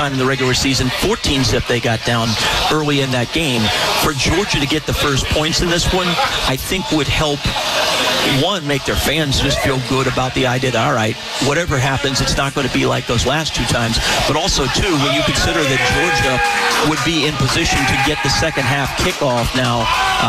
time in the regular season, 14-zip they got down early in that game. For Georgia to get the first points in this one, I think would help, one, make their fans just feel good about the idea that, all right, whatever happens, it's not going to be like those last two times. But also, too, when you consider that Georgia would be in position to get the second half kickoff now,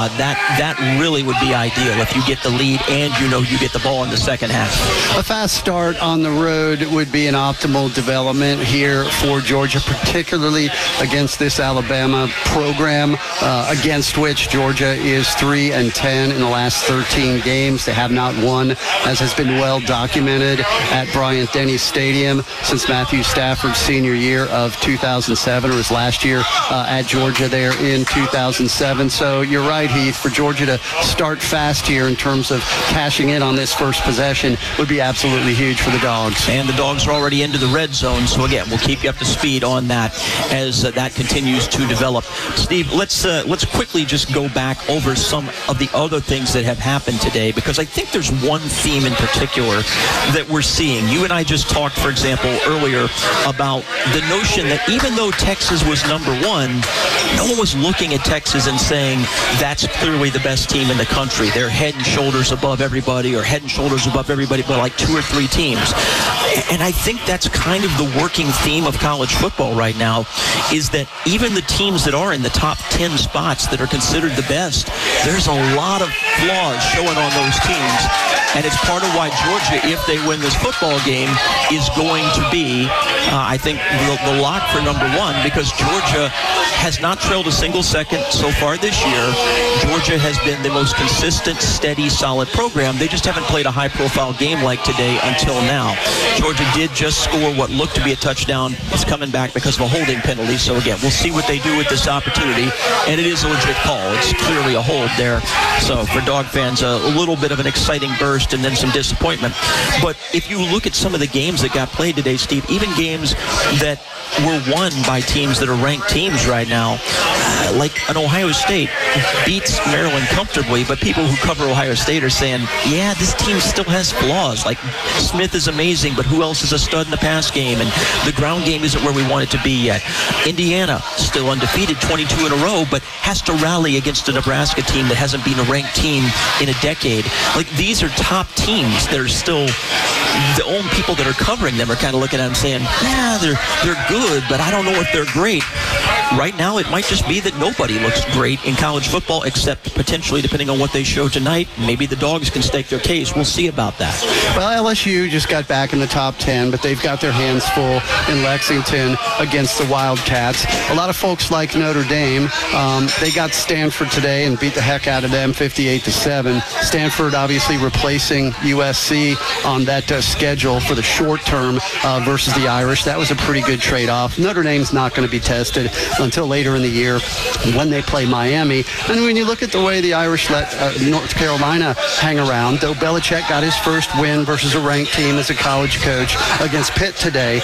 that really would be ideal if you get the lead and you get the ball in the second half. A fast start on the road would be an optimal development here for Georgia, particularly against this Alabama program, against which Georgia is 3-10 in the last 13 games. They have not won, as has been well documented, at Bryant-Denny Stadium since Matthew Stafford's senior year of 2007, or his last year at Georgia there in 2007. So you're right, Heath, for Georgia to start fast here in terms of cashing in on this first possession would be absolutely huge for the Dogs. And the Dogs are already into the red zone, so again, we'll keep you up to speed on that as that continues to develop. Steve, let's quickly just go back over some of the other things that have happened today, because I think there's one theme in particular that we're seeing. You and I just talked, for example, earlier about the notion that even though Texas was number one, no one was looking at Texas and saying that's clearly the best team in the country. They're head and shoulders above everybody, or head and shoulders above everybody but like two or three teams. And I think that's kind of the working theme of college football right now, is that even the teams that are in the top 10 spots that are considered the best, there's a lot of flaws showing on those teams. And it's part of why Georgia, if they win this football game, is going to be, I think, the lock for number one, because Georgia has not trailed a single second so far this year. Georgia has been the most consistent, steady, solid program. They just haven't played a high-profile game like today until now. Georgia did just score what looked to be a touchdown. It's coming back because of a holding penalty. So, again, we'll see what they do with this opportunity. And it is a legit call. It's clearly a hold there. So, for Dog fans, a little bit of an exciting burst and then some disappointment. But if you look at some of the games that got played today, Steve, even games that were won by teams that are ranked teams right now, like an Ohio State beats Maryland comfortably, but people who cover Ohio State are saying, yeah, this team still has flaws. Like, Smith is amazing, but who else is a stud in the pass game? And the ground game isn't where we want it to be yet. Indiana, still undefeated, 22 in a row, but has to rally against a Nebraska team that hasn't been a ranked team in a decade. Like, these are top teams that are still, the only people that are covering them are kind of looking at them saying, yeah, they're good, but I don't know if they're great. Right now, it might just be that nobody looks great in college football, except potentially, depending on what they show tonight, maybe the Dogs can stake their case. We'll see about that. Well, LSU just got back in the top 10, but they've got their hands full in Lexington against the Wildcats. A lot of folks like Notre Dame. They got Stanford today and beat the heck out of them 58-7. Stanford obviously replacing USC on that schedule for the short term versus the Irish. That was a pretty good trade-off. Notre Dame's not going to be tested until later in the year when they play Miami. And when you look at the way the Irish let North Carolina hang around, though Belichick got his first win versus a ranked team as a college coach against Pitt today,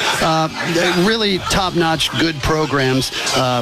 really top-notch good programs,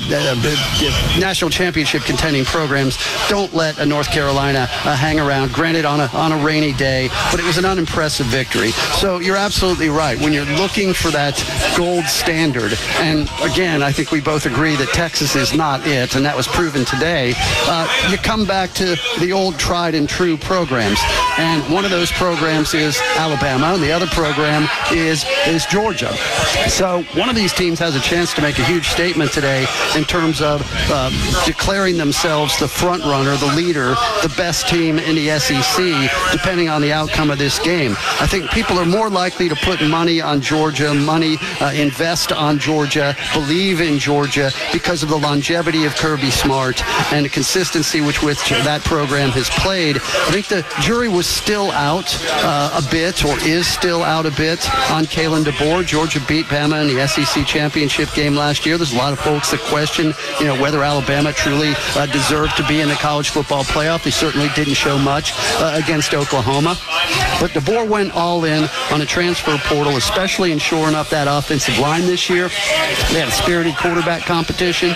national championship contending programs don't let a North Carolina hang around, granted on a rainy day, but it was an unimpressive victory. So you're absolutely right. When you're looking for that gold standard, and again, I think we both agree that Texas is not it, and that was proven today, you come back to the old tried and true programs. And one of those programs is Alabama, and the other program is Georgia. So one of these teams has a chance to make a huge statement today in terms of declaring themselves the front runner, the leader, the best team in the SEC, depending on the outcome of this game. I think people are more likely to put money on Georgia, invest on Georgia, believe in Georgia because of the longevity of Kirby Smart and the consistency with which that program has played. I think the jury was still out a bit, or is still out a bit, on Kalen DeBoer. Georgia beat Bama in the SEC championship game last year. There's a lot of folks that question, whether Alabama truly deserved to be in the college football playoff. They certainly didn't show much against Oklahoma. But DeBoer went all in on a transfer portal, especially in shoring up that offensive line this year. They had a spirited quarterback competition competition,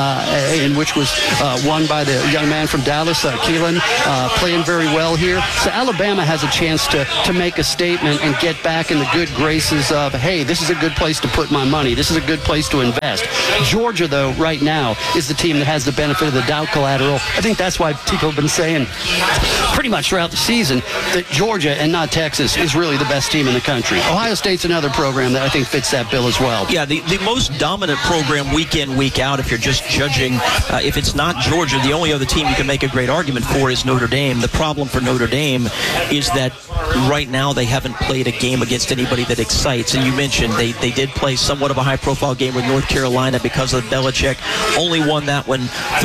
in which was won by the young man from Dallas, Keelan, playing very well here. So Alabama has a chance to make a statement and get back in the good graces of, hey, this is a good place to put my money. This is a good place to invest. Georgia, though, right now is the team that has the benefit of the doubt collateral. I think that's why people have been saying pretty much throughout the season that Georgia and not Texas is really the best team in the country. Ohio State's another program that I think fits that bill as well. Yeah, the most dominant program week in, week out, if you're just judging, if it's not Georgia, the only other team you can make a great argument for is Notre Dame. The problem for Notre Dame is that right now they haven't played a game against anybody that excites. And you mentioned they did play somewhat of a high-profile game with North Carolina because of Belichick. Only won that one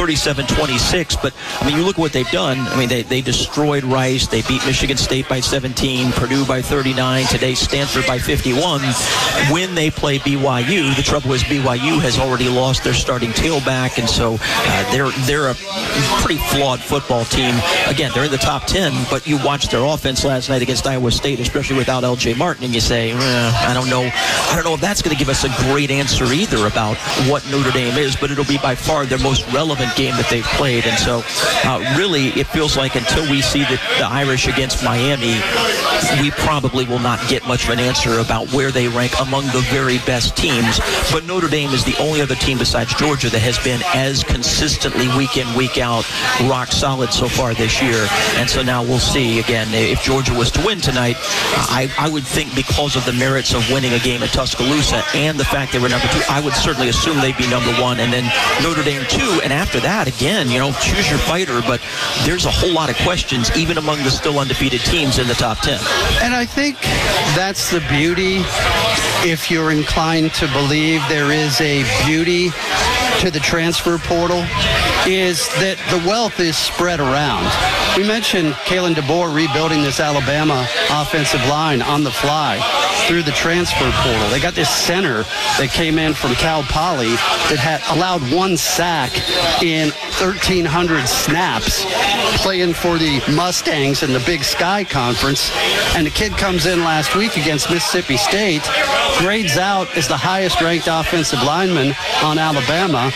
37-26. But, I mean, you look at what they've done. I mean, they destroyed Rice. They beat Michigan State by 17, Purdue by 39, today Stanford by 51. When they play BYU, the trouble is BYU has already lost their starting tailback, and so they're a pretty flawed football team. Again, they're in the top 10, but you watched their offense last night against Iowa State, especially without L.J. Martin, and you say, I don't know if that's going to give us a great answer either about what Notre Dame is, but it'll be by far their most relevant game that they've played. And so really it feels like until we see the Irish against Miami, we probably will not get much of an answer about where they rank among the very best teams. But Notre Dame is the only other team besides Georgia that has been as consistently week in, week out, rock solid so far this year. And so now we'll see. Again, if Georgia was to win tonight, I would think because of the merits of winning a game at Tuscaloosa and the fact they were number 2, I would certainly assume they'd be number 1, and then Notre Dame 2. And after that, again, choose your fighter, but there's a whole lot of questions even among the still undefeated teams in the top 10. And I think that's the beauty, if you're inclined to believe there is a beauty to the transfer portal, is that the wealth is spread around. We mentioned Kalen DeBoer rebuilding this Alabama offensive line on the fly through the transfer portal. They got this center that came in from Cal Poly that had allowed 1 sack in 1,300 snaps playing for the Mustangs in the Big Sky Conference. And the kid comes in last week against Mississippi State, grades out as the highest ranked offensive lineman on Alabama,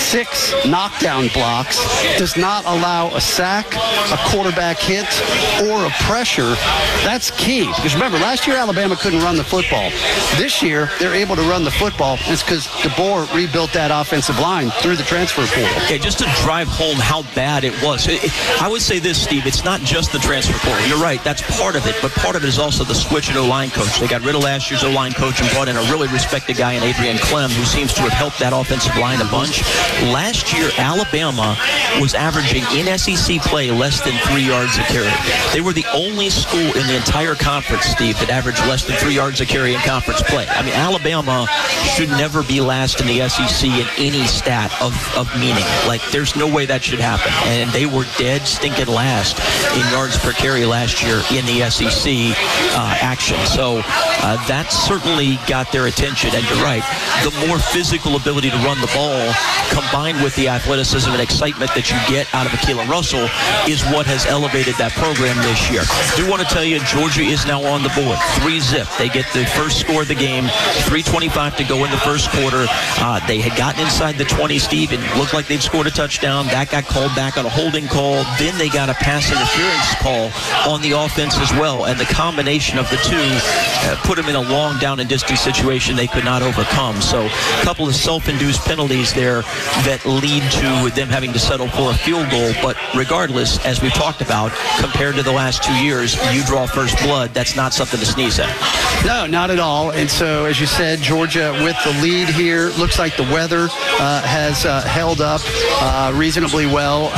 6 knockdown blocks, does not allow a sack, a quarterback hit, or a pressure. That's key. Because remember, last year Alabama couldn't run the football. This year, they're able to run the football. And it's because DeBoer rebuilt that offensive line through the transfer portal. Okay, just to drive home how bad it was. I would say this, Steve, it's not just the transfer portal. You're right, that's part of it, but part of it is also the switch at O-line coach. They got rid of last year's O-line coach and brought in a really respected guy in Adrian Clem, who seems to have helped that offensive line a bunch. Last year, Alabama was averaging in SEC play less than 3 yards a carry. They were the only school in the entire conference, Steve, that averaged less than 3 yards a carry in conference play. I mean, Alabama should never be last in the SEC in any stat of meaning. Like, there's no way that should happen. And they were dead stinking last in yards per carry last year in the SEC action. So that certainly got their attention. And you're right, the more physical ability to run the ball combined with the athleticism and excitement that you get out of Akeelah Russell is what has elevated that program this year. I do want to tell you, Georgia is now on the board. 3-zip. They get the first score of the game, 3:25 to go in the first quarter. They had gotten inside the 20, Steve, and looked like they'd scored a touchdown. That got called back on a holding call. Then they got a pass interference call on the offense as well. And the combination of the two put them in a long down and distance situation they could not overcome. So a couple of self-induced penalties there that lead to them having to settle for a field goal. But regardless, as we've talked about, compared to the last 2 years, you draw first blood. That's not something to sneeze at. No, not at all. And so, as you said, Georgia with the lead here. Looks like the weather has held up reasonably well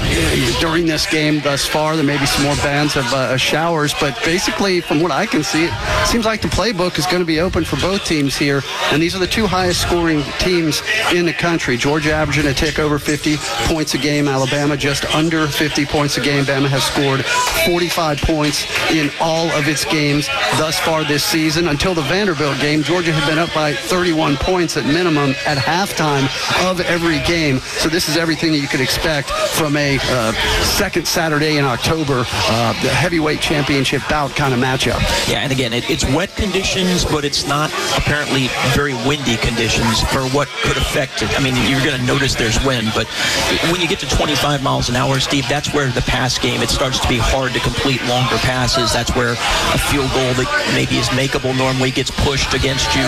during this game thus far. There may be some more bands of showers, but basically, from what I can see, it seems like the playbook is going to be open for both teams here. And these are the 2 highest scoring teams in the country. Georgia averaging a tick over 50 points a game. Alabama just under 50 points a game. Bama has scored 45 points in all of its games thus far this season. Until the Vanderbilt game, Georgia had been up by 31 points at minimum at halftime of every game. So this is everything that you could expect from a second Saturday in October, the heavyweight championship bout kind of matchup. Yeah, and again, it's wet conditions, but it's not apparently very windy conditions for what could affect it. I mean, you're going to notice there's wind, but when you get to 25 miles an hour, Steve, that's where the pass game, it starts to be hard to complete longer passes. That's where a field goal that maybe is makeable normally gets pushed against you.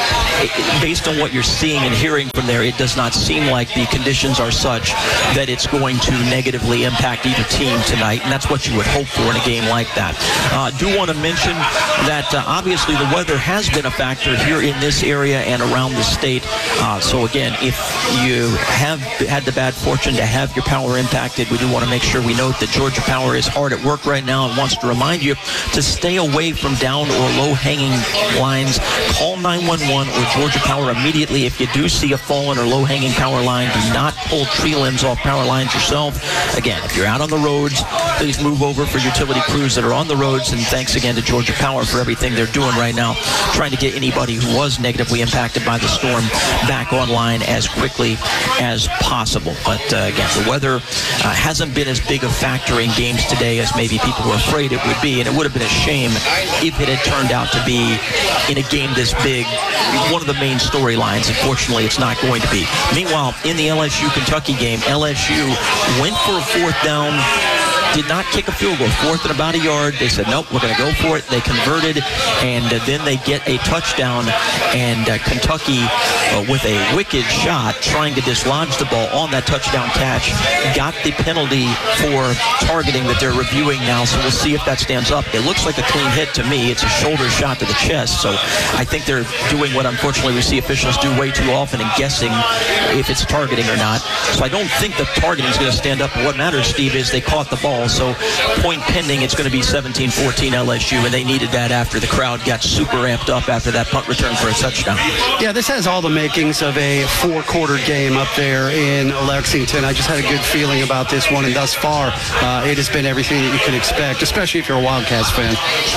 Based on what you're seeing and hearing from there, it does not seem like the conditions are such that it's going to negatively impact either team tonight, and that's what you would hope for in a game like that. Do want to mention that obviously the weather has been a factor here in this area and around the state. So again, if you have had the bad fortune to have your power impacted, we do want to make sure we note that Georgia Power is hard at work right now and wants to remind you to stay away from down or low-hanging lines. Call 911 or Georgia Power immediately if you do see a fallen or low-hanging power line. Do not pull tree limbs off power lines yourself. Again, if you're out on the roads, please move over for utility crews that are on the roads, and thanks again to Georgia Power for everything they're doing right now, trying to get anybody who was negatively impacted by the storm back online as quickly as possible. But again, the weather hasn't been as big a factor in games today as maybe people were afraid it would be, and it would have been a shame if it had turned out to be, in a game this big, one of the main storylines. Unfortunately, it's not going to be. Meanwhile, in the LSU-Kentucky game, LSU went for a fourth down, did not kick a field goal, fourth and about a yard. They said, nope, we're going to go for it. They converted, and then they get a touchdown, and Kentucky, with a wicked shot, trying to dislodge the ball on that touchdown catch, got the penalty for targeting that they're reviewing now, so we'll see if that stands up. It looks like a clean hit to me. It's a shoulder shot to the chest, so I think they're doing what unfortunately we see officials do way too often and guessing if it's targeting or not. So I don't think the targeting is going to stand up. What matters, Steve, is they caught the ball. So point pending, it's going to be 17-14 LSU, and they needed that after the crowd got super amped up after that punt return for a touchdown. Yeah, this has all the makings of a four-quarter game up there in Lexington. I just had a good feeling about this one, and thus far, it has been everything that you could expect, especially if you're a Wildcats fan.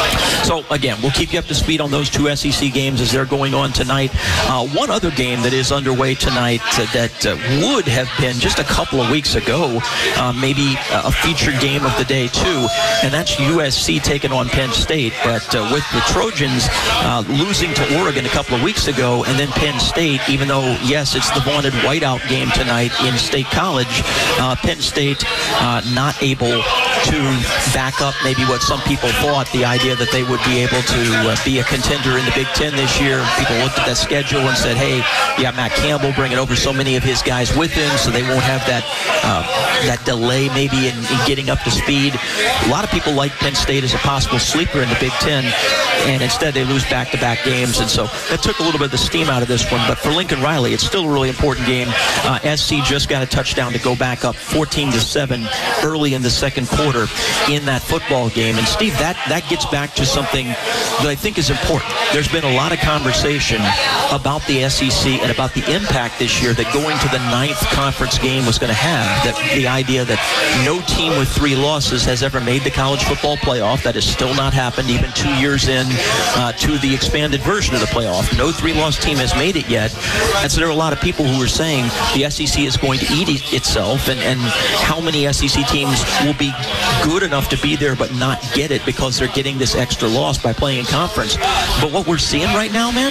So, again, we'll keep you up to speed on those two SEC games as they're going on tonight. One other game that is underway tonight that would have been just a couple of weeks ago, maybe a featured game of the day too, and that's USC taking on Penn State. But with the Trojans losing to Oregon a couple of weeks ago, and then Penn State, even though, yes, it's the vaunted whiteout game tonight in State College, Penn State not able to back up maybe what some people thought, the idea that they would be able to be a contender in the Big Ten this year. People looked at that schedule and said, hey, yeah, Matt Campbell bringing over so many of his guys with him, so they won't have that delay maybe in getting up to speed. A lot of people like Penn State as a possible sleeper in the Big Ten, and instead they lose back-to-back games, and so that took a little bit of the steam out of this one. But for Lincoln Riley, it's still a really important game. SC just got a touchdown to go back up 14-7 early in the second quarter in that football game. And Steve, that gets back to something that I think is important. There's been a lot of conversation about the SEC and about the impact this year that going to the 9th conference game was going to have. That the idea that no team with 3 losses has ever made the college football playoff. That has still not happened even 2 years in to the expanded version of the playoff. No 3-loss team has made it yet. And so there are a lot of people who are saying the SEC is going to eat itself, and how many SEC teams will be good enough to be there but not get it because they're getting this extra loss by playing in conference. But what we're seeing right now, man,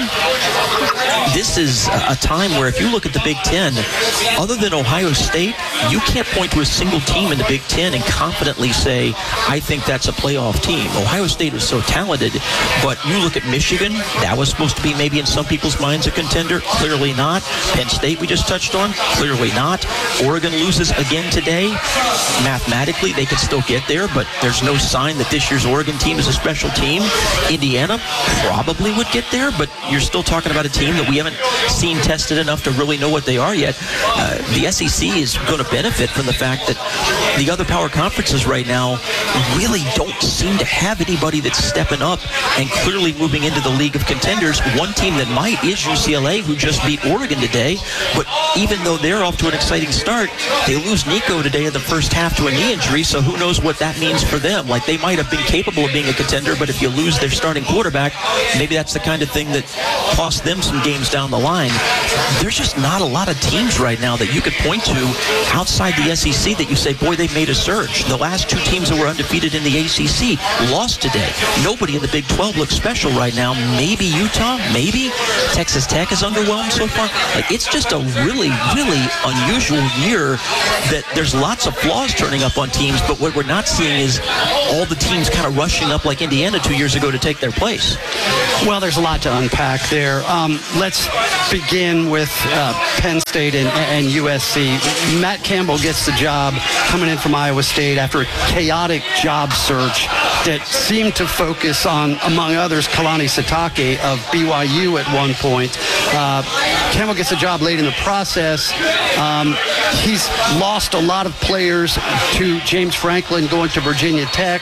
this is a time where if you look at the Big Ten, other than Ohio State, you can't point to a single team in the Big Ten and confidently say, I think that's a playoff team. Ohio State is so talented, but you look at Michigan, that was supposed to be maybe in some people's minds a contender. Clearly not. Penn State we just touched on. Clearly not. Oregon loses again today. Mathematically, they could still get there, but there's no sign that this year's Oregon team is a special team. Indiana probably would get there, but you're still talking about a team that we haven't seen tested enough to really know what they are yet. The SEC is going to benefit from the fact that the other power conferences right now really don't seem to have anybody that's stepping up and clearly moving into the League of Contenders. One team that might is UCLA, who just beat Oregon today, but even though they're off to an exciting start, they lose Nico today in the first half to a knee injury, so who knows what that means for them. Like, they might have been capable of being a contender, but if you lose their starting quarterback, maybe that's the kind of thing that cost them some games comes down the line, there's just not a lot of teams right now that you could point to outside the SEC that you say, boy, they've made a surge. The last two teams that were undefeated in the ACC lost today. Nobody in the Big 12 looks special right now. Maybe Utah, maybe Texas Tech is underwhelmed so far. Like, it's just a really, really unusual year that there's lots of flaws turning up on teams, but what we're not seeing is all the teams kind of rushing up like Indiana 2 years ago to take their place. Well, there's a lot to unpack there. Let's begin with Penn State and USC. Matt Campbell gets the job coming in from Iowa State after a chaotic job search that seemed to focus on, among others, Kalani Sitake of BYU at one point. Campbell gets a job late in the process. He's lost a lot of players to James Franklin going to Virginia Tech.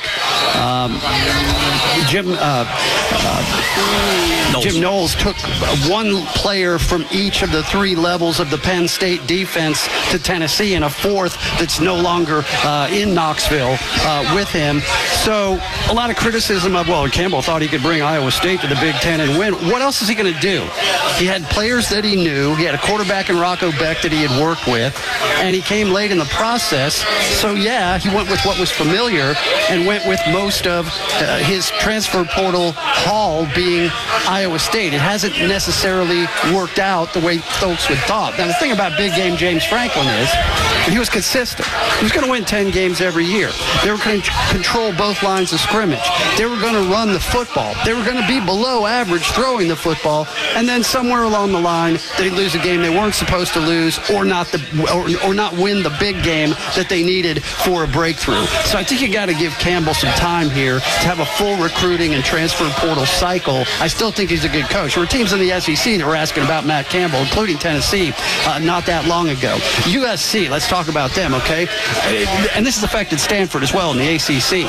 Jim Knowles took one player from each of the three levels of the Penn State defense to Tennessee, and a fourth that's no longer in Knoxville with him. So a lot of criticism of, well, Campbell thought he could bring Iowa State to the Big Ten and win. What else is he going to do? He had players that he knew. He had a quarterback in Rocco Beck that he had worked with, and he came late in the process. So, yeah, he went with what was familiar and went with most of his transfer portal haul being Iowa State. It hasn't necessarily worked out the way folks would thought. Now, the thing about big game James Franklin is he was consistent. He was going to win 10 games every year. They were going to control both lines of scrimmage. They were going to run the football. They were going to be below average throwing the football, and then somewhere along the line, they'd lose a game they weren't supposed to lose, or not win the big game that they needed for a breakthrough. So I think you got to give Campbell some time here to have a full recruiting and transfer portal cycle. I still think he's a good coach. There were teams in the SEC that were asking about Matt Campbell, including Tennessee, not that long ago. USC, let's talk about them, okay? And this has affected Stanford as well in the ACC.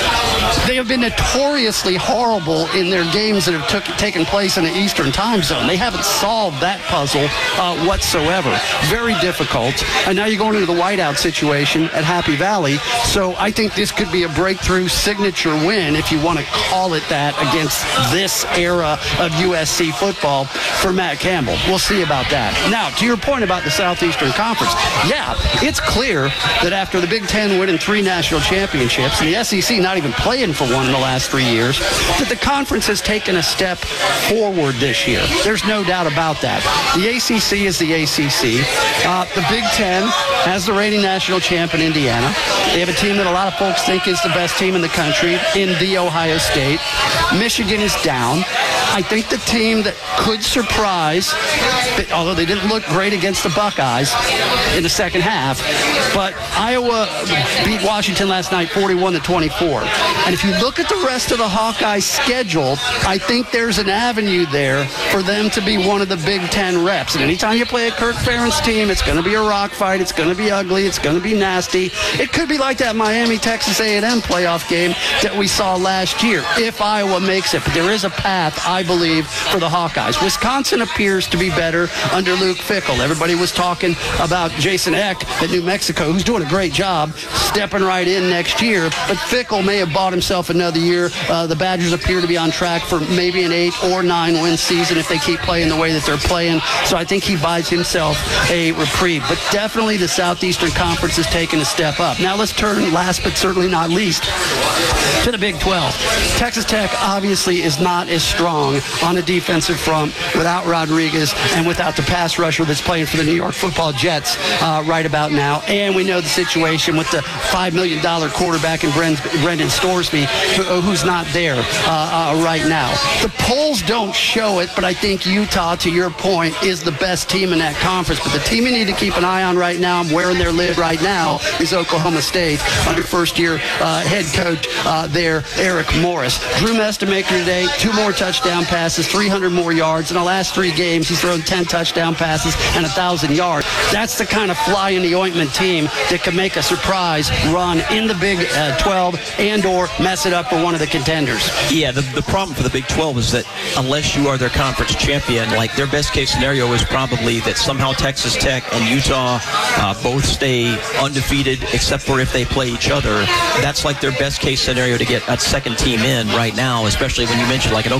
They have been notoriously horrible in their games that have taken place in the Eastern time zone. They haven't solved that puzzle whatsoever. Very difficult. And now you're going into the whiteout situation at Happy Valley. So I think this could be a breakthrough signature win, if you want to call it that, against this era of USC football for Matt Campbell. We'll see about that. Now, to your point about the Southeastern Conference, yeah, it's clear that after the Big Ten winning 3 national championships and the SEC not even playing for one in the last 3 years, that the conference has taken a step forward this year. There's no doubt about that. The ACC is the ACC. The Big Ten has the reigning national champ in Indiana. They have a team that a lot of folks think is the best team in the country in the Ohio State. Michigan is down. I think the team that could surprise, although they didn't look great against the Buckeyes in the second half, but Iowa beat Washington last night 41-24. And if you look at the rest of the Hawkeyes schedule, I think there's an avenue there for them to be one of the Big Ten reps. And anytime you play a Kirk Ferentz team, it's going to be a rock fight. It's going to be ugly. It's going to be nasty. It could be like that Miami-Texas A&M playoff game that we saw last year, if Iowa makes it. But there is a path, I believe, for the Hawkeyes. Wisconsin appears to be better under Luke Fickell. Everybody was talking about Jason Eck at New Mexico, who's doing a great job stepping right in next year. But Fickell may have bought himself another year. The Badgers appear to be on track for maybe an 8 or 9 win season if they keep playing the way that they're playing. So I think he buys himself a reprieve. But definitely the Southeastern Conference has taken a step up. Now let's turn, last but certainly not least, to the Big 12. Texas Tech obviously is not as strong on a defensive front without Rodriguez and without the pass rusher that's playing for the New York Football Jets right about now. And we know the situation with the $5 million quarterback in Brendan Storsby, who's not there right now. The polls don't show it, but I think Utah, to your point, is the best team in that conference. But the team you need to keep an eye on right now, I'm wearing their lid right now, is Oklahoma State under first-year head coach there, Eric Morris. Drew Mestamaker today, 2 more touchdown passes, 300 more yards. In the last 3 games, he's thrown 10 touchdown passes and 1,000 yards. That's the kind of fly-in-the-ointment team that can make a surprise run in the Big 12 and or mess it up for one of the contenders. Yeah, the problem for the Big 12 is that unless you are their conference champion, like their best-case scenario is probably that somehow Texas Tech and Utah both stay undefeated except for if they play each other. That's like their best-case scenario to get that second team in right now, especially when you mentioned like an Oklahoma State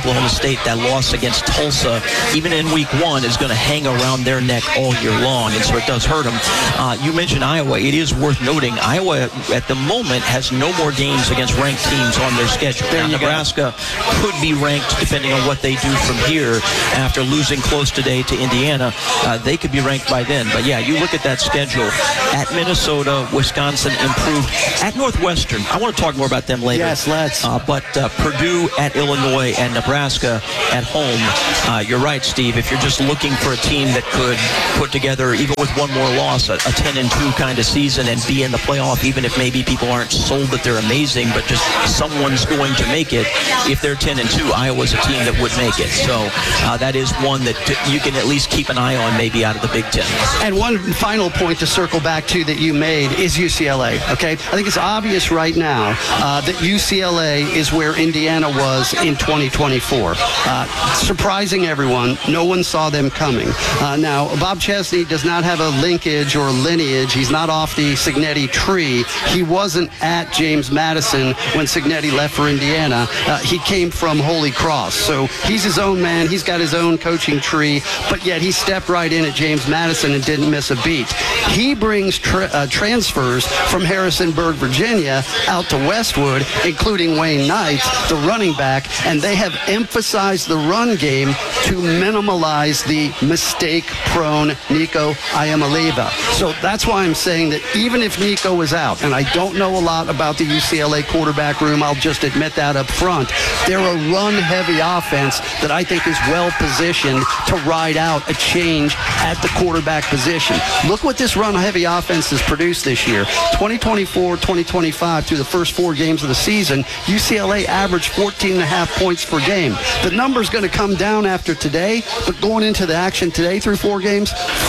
State, that loss against Tulsa, even in week 1, is going to hang around their neck all year long, and so it does hurt them. You mentioned Iowa. It is worth noting Iowa at the moment has no more games against ranked teams on their schedule. Now, Nebraska could be ranked depending on what they do from here after losing close today to Indiana. They could be ranked by then. But yeah, you look at that schedule. At Minnesota, Wisconsin improved. At Northwestern, I want to talk more about them later. Yes, let's. But Purdue at Illinois and Nebraska at home. You're right, Steve. If you're just looking for a team that could put together, even with one more loss, a 10-2 kind of season and be in the playoff, even if maybe people aren't sold that they're amazing, but just someone's going to make it. If they're 10-2, Iowa's a team that would make it. So that is one that you can at least keep an eye on, maybe out of the Big Ten. And one final point to circle back to that you made is UCLA, okay? I think it's obvious right now that UCLA is where Indiana was in 2024. Surprising everyone. No one saw them coming. Now, Bob Chesney does not have a linkage or lineage. He's not off the Cignetti tree. He wasn't at James Madison when Cignetti left for Indiana. He came from Holy Cross. So he's his own man. He's got his own coaching tree, but yet he stepped right in at James Madison and didn't miss a beat. He brings transfers from Harrisonburg, Virginia, out to Westwood, including Wayne Knight, the running back, and they have emphasized the run game to minimalize the mistake-prone Nico Iamaleava. So that's why I'm saying that even if Nico is out, and I don't know a lot about the UCLA quarterback room, I'll just admit that up front, they're a run-heavy offense that I think is well-positioned to ride out a change at the quarterback position. Look what this run-heavy offense has produced this year. 2024, 2025, through the first 4 games of the season, UCLA averaged 14.5 points per game. The number's going to come down after today, but going into the action today through 4 games,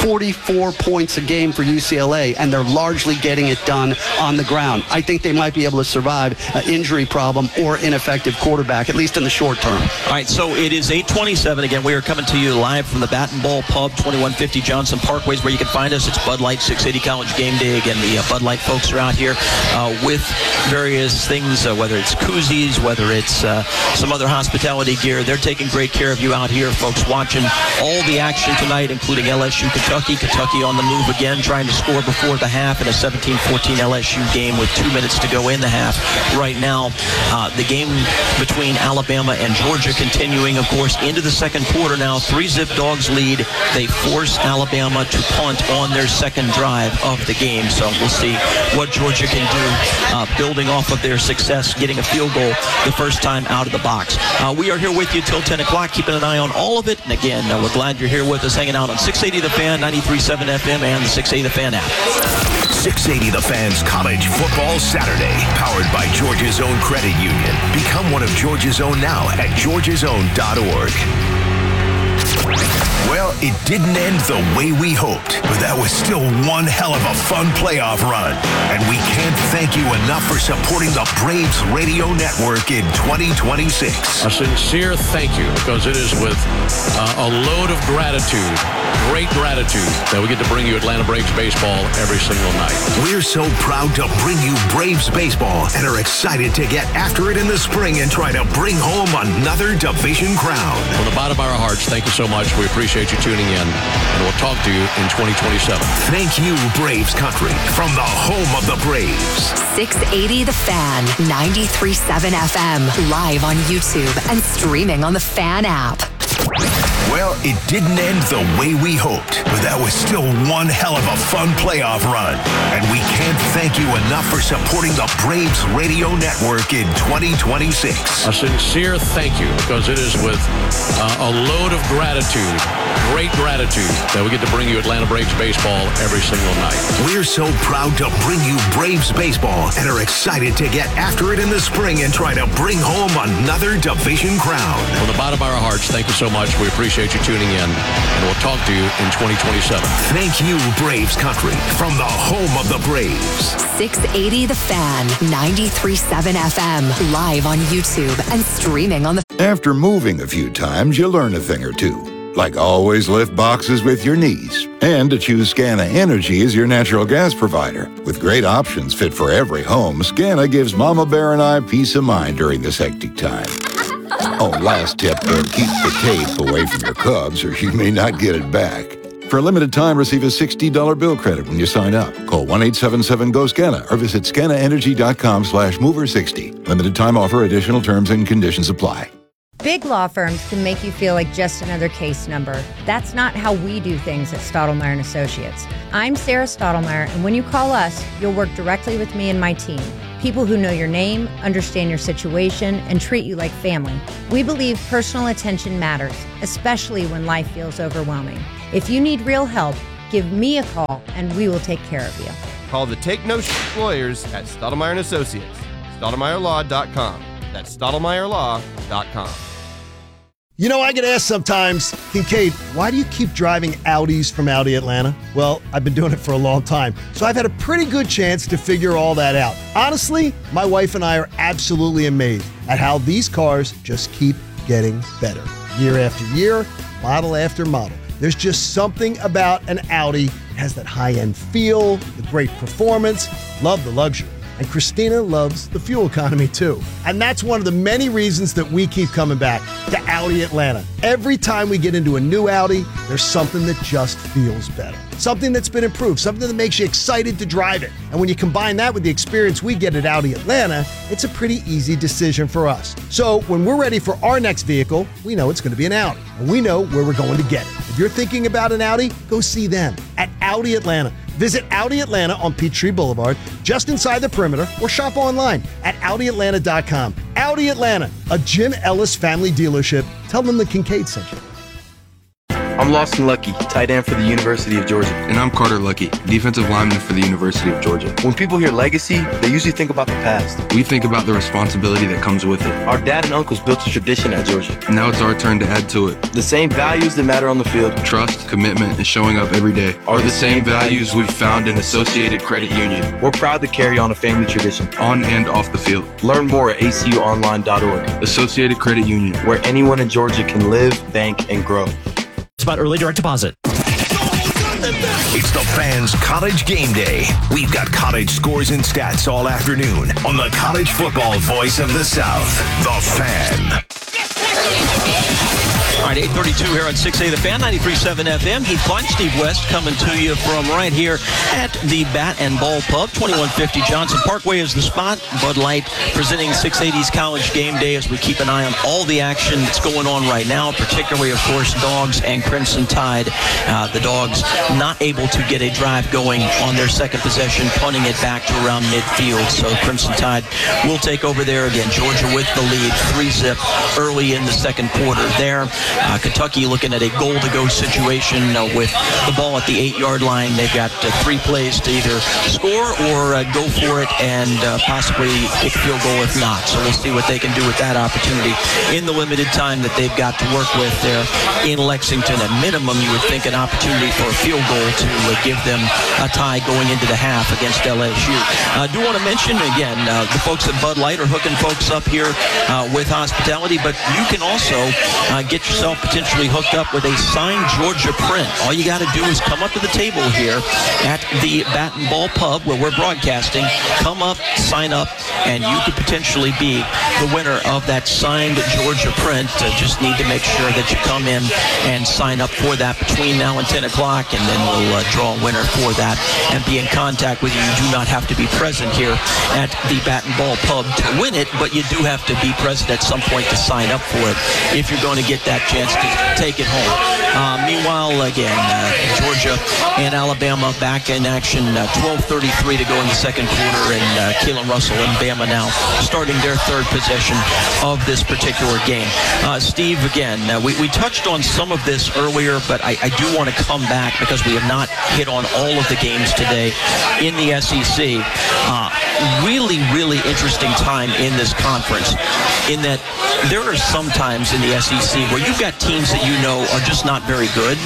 44 points a game for UCLA, and they're largely getting it done on the ground. I think they might be able to survive an injury problem or ineffective quarterback, at least in the short term. All right, so it is 8:27. Again, we are coming to you live from the Bat and Ball Pub, 2150 Johnson Parkway, where you can find us. It's Bud Light, 680 College Game Day. Again, the Bud Light folks are out here with various things, whether it's koozies, whether it's some other hospitality gear. They're taking great care of you out here, folks, watching all the action tonight, including LSU Kentucky. Kentucky on the move again, trying to score before the half in a 17-14 LSU game with 2 minutes to go in the half. Right now, the game between Alabama and Georgia continuing, of course, into the second quarter now. 3-zip Dogs lead. They force Alabama to punt on their second drive of the game. So we'll see what Georgia can do, building off of their success, getting a field goal the first time out of the box. We are here with you till 10 o'clock, keeping an eye on all of it. And again, we're glad you're here with us, hanging out on 680 The Fan, 93.7 FM, and the 680 The Fan app. 680 The Fan's College Football Saturday, powered by Georgia's Own Credit Union. Become one of Georgia's Own now at georgiasown.org. Well, it didn't end the way we hoped, but that was still one hell of a fun playoff run. And we can't thank you enough for supporting the Braves Radio Network in 2026. A sincere thank you, because it is with a load of gratitude, great gratitude, that we get to bring you Atlanta Braves baseball every single night. We're so proud to bring you Braves baseball and are excited to get after it in the spring and try to bring home another division crown. From the bottom of our hearts, thank you so much. We appreciate you tuning in, and we'll talk to you in 2027. Thank you, Braves Country, from the home of the Braves. 680 The Fan, 93.7 FM, live on YouTube and streaming on the Fan app. Well, it didn't end the way we hoped, but that was still one hell of a fun playoff run. And we can't thank you enough for supporting the Braves Radio Network in 2026. A sincere thank you, because it is with a load of gratitude, great gratitude, that we get to bring you Atlanta Braves baseball every single night. We're so proud to bring you Braves baseball and are excited to get after it in the spring and try to bring home another division crown. From the bottom of our hearts, thank you so much. We appreciate you tuning in, and we'll talk to you in 2027. Thank you, Braves Country, from the home of the Braves. 680 The Fan, 93.7 FM, live on YouTube and streaming on the... After moving a few times, you learn a thing or two. Like always lift boxes with your knees, and to choose Scana Energy as your natural gas provider. With great options fit for every home, Scana gives Mama Bear and I peace of mind during this hectic time. Oh, last tip, keep the tape away from your Cubs or you may not get it back. For a limited time, receive a $60 bill credit when you sign up. Call 1-877-GO-SCANA or visit scanaenergy.com/mover60. Limited time offer. Additional terms and conditions apply. Big law firms can make you feel like just another case number. That's not how we do things at Stottlemyre & Associates. I'm Sarah Stottlemyre, and when you call us, you'll work directly with me and my team. People who know your name, understand your situation, and treat you like family. We believe personal attention matters, especially when life feels overwhelming. If you need real help, give me a call, and we will take care of you. Call the Take No Shit lawyers at Stottlemyre & Associates. StottlemyreLaw.com. That's StottlemyreLaw.com. You know, I get asked sometimes, Kincaid, why do you keep driving Audis from Audi Atlanta? Well, I've been doing it for a long time, so I've had a pretty good chance to figure all that out. Honestly, my wife and I are absolutely amazed at how these cars just keep getting better. Year after year, model after model. There's just something about an Audi. It has that high-end feel, the great performance, love the luxury. And Christina loves the fuel economy too. And that's one of the many reasons that we keep coming back to Audi Atlanta. Every time we get into a new Audi, there's something that just feels better. Something that's been improved, something that makes you excited to drive it. And when you combine that with the experience we get at Audi Atlanta, it's a pretty easy decision for us. So when we're ready for our next vehicle, we know it's going to be an Audi. And we know where we're going to get it. If you're thinking about an Audi, go see them at Audi Atlanta. Visit Audi Atlanta on Peachtree Boulevard, just inside the perimeter, or shop online at AudiAtlanta.com. Audi Atlanta, a Jim Ellis family dealership. Tell them the Kincaid sent you. I'm Lawson Lucky, tight end for the University of Georgia. And I'm Carter Lucky, defensive lineman for the University of Georgia. When people hear legacy, they usually think about the past. We think about the responsibility that comes with it. Our dad and uncles built a tradition at Georgia. Now it's our turn to add to it. The same values that matter on the field. Trust, commitment, and showing up every day are the same values we've found in Associated Credit Union. We're proud to carry on a family tradition. On and off the field. Learn more at acuonline.org. Associated Credit Union. Where anyone in Georgia can live, bank, and grow. It's about early direct deposit. It's the Fan's College Game Day. We've got college scores and stats all afternoon on the college football voice of the South, The Fan. All right, 8:32 here on 6A The Fan, 93.7 FM. Heath Klein, Steve West coming to you from right here at the Bat and Ball Pub. 2150 Johnson Parkway is the spot. Bud Light presenting 680's College Game Day as we keep an eye on all the action that's going on right now, particularly, of course, Dogs and Crimson Tide. The Dogs not able to get a drive going on their second possession, punting it back to around midfield. So Crimson Tide will take over there again. Georgia with the lead, 3-zip early in the second quarter there. Kentucky looking at a goal-to-go situation with the ball at the 8-yard line. They've got 3 plays to either score or go for it and possibly kick a field goal if not. So we'll see what they can do with that opportunity in the limited time that they've got to work with there in Lexington. At minimum, you would think an opportunity for a field goal to give them a tie going into the half against LSU. I do want to mention, again, the folks at Bud Light are hooking folks up here with hospitality, but you can also get yourself potentially hooked up with a signed Georgia print. All you got to do is come up to the table here at the Bat and Ball Pub where we're broadcasting. Come up, sign up, and you could potentially be the winner of that signed Georgia print. Just need to make sure that you come in and sign up for that between now and 10 o'clock, and then we'll draw a winner for that and be in contact with you. You do not have to be present here at the Bat and Ball Pub to win it, but you do have to be present at some point to sign up for it if you're going to get that chance to take it home. Meanwhile, again, Georgia and Alabama back in action. 12:33 to go in the second quarter, and Keelan Russell and Bama now starting their third possession of this particular game. Steve, again, we touched on some of this earlier, but I do want to come back because we have not hit on all of the games today in the SEC. Really, really interesting time in this conference in that there are some times in the SEC where you've got teams that you know are just not very good.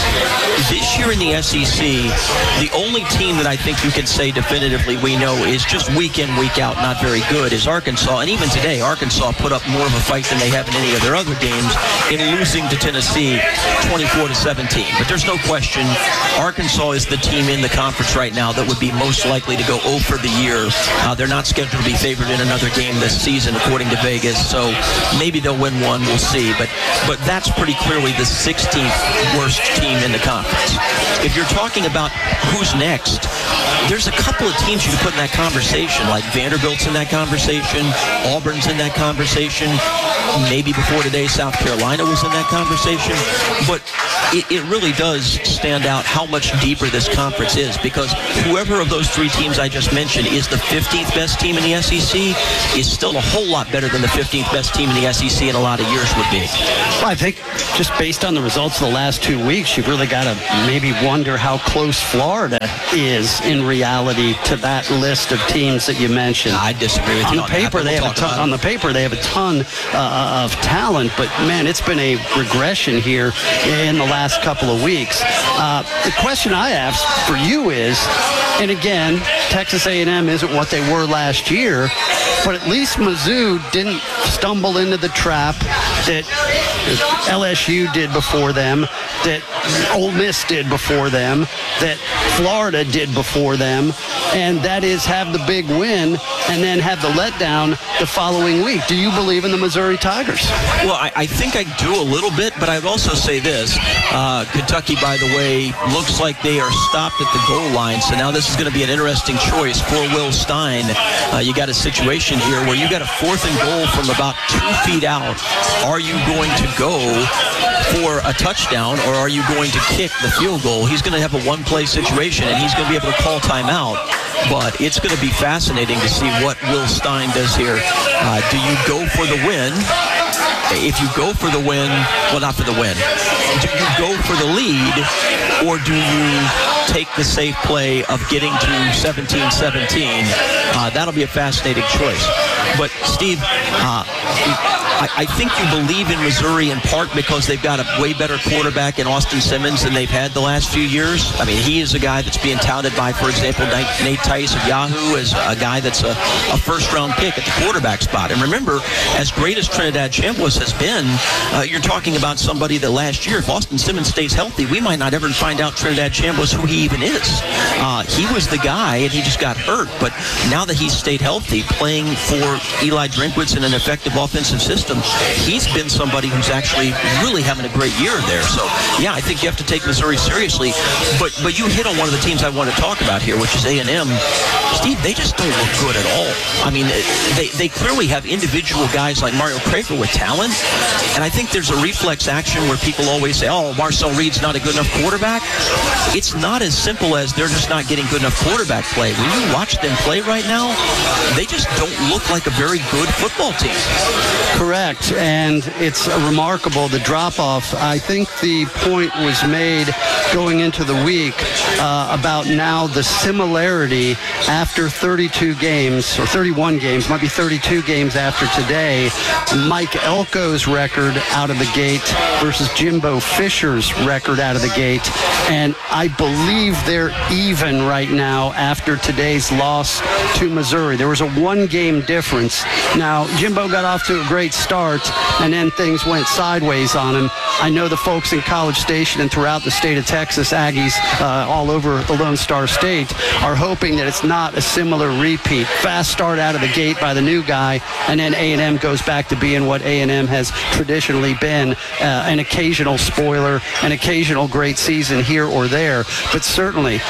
This year in the SEC, the only team that I think you can say definitively we know is just week in, week out not very good is Arkansas. And even today, Arkansas put up more of a fight than they have in any of their other games in losing to Tennessee 24-17. But there's no question Arkansas is the team in the conference right now that would be most likely to go 0 for the year. They're not scheduled to be favored in another game this season, according to Vegas. So Maybe they'll win one. We'll see. But that's pretty clearly the 16th worst team in the conference. If you're talking about who's next, there's a couple of teams you can put in that conversation, like Vanderbilt's in that conversation, Auburn's in that conversation. Maybe before today, South Carolina was in that conversation. But it really does stand out how much deeper this conference is, because whoever of those three teams I just mentioned is the 15th best team in the SEC is still a whole lot better than the 15th best team in the SEC in a lot of years would be. Well, I think just based on the results of the last 2 weeks, you've really got to maybe wonder how close Florida is in reality to that list of teams that you mentioned. I disagree with you. On paper, they have a ton of talent, but man, it's been a regression here in the last couple of weeks. The question I have for you is, and again, Texas A&M isn't what they were last year, but at least Mizzou didn't stumble into the trap that LSU did before them, that Ole Miss did before them, that Florida did before them, and that is have the big win and then have the letdown the following week. Do you believe in the Missouri Tigers? Well, I think I do a little bit, but I'd also say this. Kentucky, by the way, looks like they are stopped at the goal line, so now this is going to be an interesting choice for Will Stein. You got a situation here where you got a 4th and goal from about 2 feet out. Are you going to go for a touchdown, or are you going to kick the field goal? He's going to have a one-play situation, and he's going to be able to call timeout. But it's going to be fascinating to see what Will Stein does here. Do you go for the win? If you go for the win, well, not for the win. Do you go for the lead, or do you take the safe play of getting to 17-17? That'll be a fascinating choice. But, Steve, I think you believe in Missouri in part because they've got a way better quarterback in Austin Simmons than they've had the last few years. I mean, he is a guy that's being touted by, for example, Nate Tice of Yahoo as a guy that's a first-round pick at the quarterback spot. And remember, as great as Trinidad Chambliss has been, you're talking about somebody that last year, if Austin Simmons stays healthy, we might not ever find out Trinidad Chambliss who he even is. He was the guy, and he just got hurt. But now that he's stayed healthy, playing for Eli Drinkwitz in an effective offensive system, he's been somebody who's actually really having a great year there. So, yeah, I think you have to take Missouri seriously. But you hit on one of the teams I want to talk about here, which is A&M. Steve, they just don't look good at all. I mean, they clearly have individual guys like Mario Craver with talent, and I think there's a reflex action where people always say, oh, Marcel Reed's not a good enough quarterback. It's not as simple as they're just not getting good enough quarterback play. When you watch them play right now, they just don't look like a very good football team. Correct, and it's remarkable, the drop-off. I think the point was made going into the week about now the similarity after 32 games, or 31 games, might be 32 games after today, Mike Elko's record out of the gate versus Jimbo Fisher's record out of the gate, and I believe they're even right now after today's loss to Missouri. There was a one-game difference. Now, Jimbo got off to a great start, and then things went sideways on him. I know the folks in College Station and throughout the state of Texas, Aggies all over the Lone Star State, are hoping that it's not a similar repeat. Fast start out of the gate by the new guy, and then A&M goes back to being what A&M has traditionally been, an occasional spoiler, an occasional great season here or there. But certainly,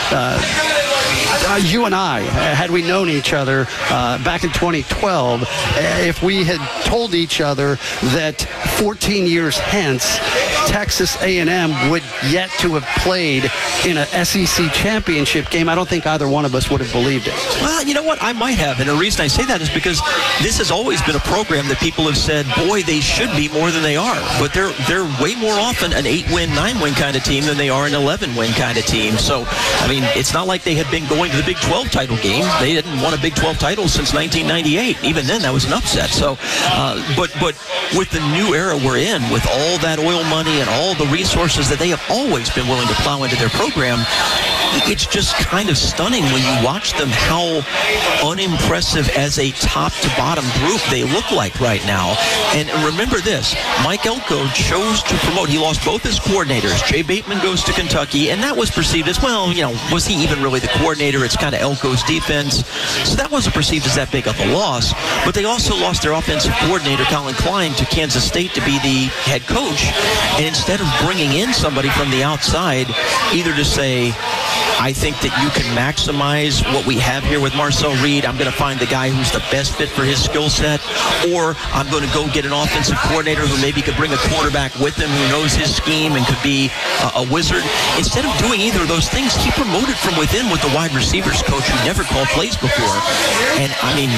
you and I, had we known each other back in 2012, if we had told each other that 14 years hence, Texas A&M would yet to have played in a SEC championship game, I don't think either one of us would have believed it. Well, you know what? I might have. And the reason I say that is because this has always been a program that people have said, boy, they should be more than they are. But they're way more often an 8-win, 9-win kind of team than they are an 11-win kind of team. So, I mean, it's not like they had been going to the Big 12 title game. They hadn't won a Big 12 title since 1998. Even then, that was an upset. So, but with the new era we're in, with all that oil money and all the resources that they have always been willing to plow into their program, it's just kind of stunning when you watch them how unimpressive as a top-to-bottom group they look like right now. And remember this, Mike Elko chose to promote. He lost both his coordinators. Jay Bateman goes to Kentucky, and that was perceived as, well, was he even really the coordinator? It's kind of Elko's defense. So that wasn't perceived as that big of a loss. But they also lost their offensive coordinator, Colin Klein, to Kansas State to be the head coach. And instead of bringing in somebody from the outside, either to say, I think that you can maximize what we have here with Marcel Reed. I'm going to find the guy who's the best fit for his skill set, or I'm going to go get an offensive coordinator who maybe could bring a quarterback with him who knows his scheme and could be a wizard. Instead of doing either of those things, he promoted from within with the wide receivers coach who never called plays before. And,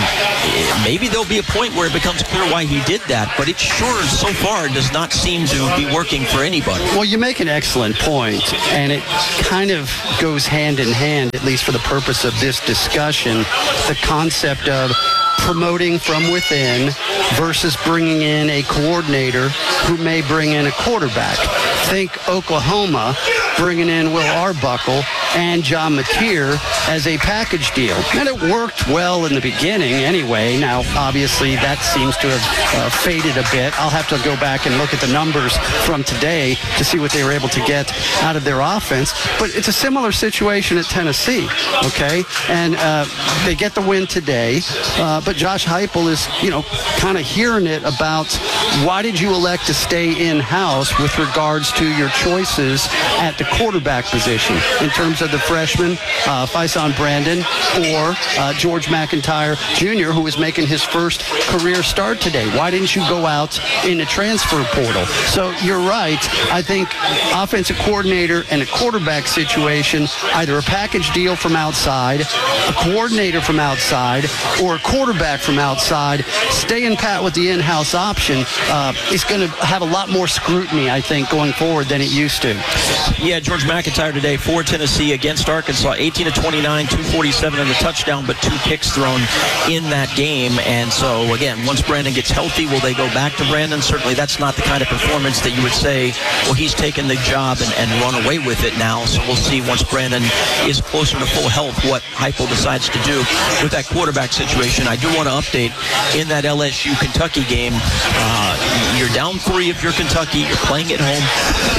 maybe there'll be a point where it becomes clear why he did that, but it sure so far does not seem to be working for anybody. Well, you make an excellent point, and it kind of goes hand in hand, at least for the purpose of this discussion, the concept of promoting from within versus bringing in a coordinator who may bring in a quarterback. Think Oklahoma bringing in Will Arbuckle and John Mateer as a package deal. And it worked well in the beginning anyway. Now, obviously, that seems to have faded a bit. I'll have to go back and look at the numbers from today to see what they were able to get out of their offense. But it's a similar situation at Tennessee, okay? And they get the win today, but Josh Heupel is, kind of hearing it about why did you elect to stay in-house with regards to your choices at the quarterback position in terms of the freshman, Faison Brandon, or George McIntyre Jr., who is making his first career start today. Why didn't you go out in the transfer portal? So you're right. I think offensive coordinator and a quarterback situation, either a package deal from outside, a coordinator from outside, or a quarterback from outside, staying pat with the in-house option is going to have a lot more scrutiny, I think, going forward than it used to. Yeah, George McIntyre today for Tennessee against Arkansas, 18 of 29, 247 and a touchdown, but 2 picks thrown in that game. And so, again, once Brandon gets healthy, will they go back to Brandon? Certainly that's not the kind of performance that you would say, well, he's taken the job and run away with it now. So we'll see once Brandon is closer to full health what Heupel decides to do with that quarterback situation. I do want to update in that LSU-Kentucky game. You're down 3 if you're Kentucky. You're playing at home.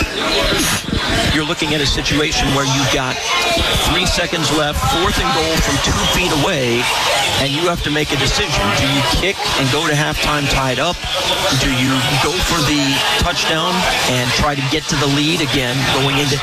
You're looking at a situation where you've got 3 seconds left, 4th and goal from 2 feet away, and you have to make a decision. Do you kick and go to halftime tied up? Do you go for the touchdown and try to get to the lead again going into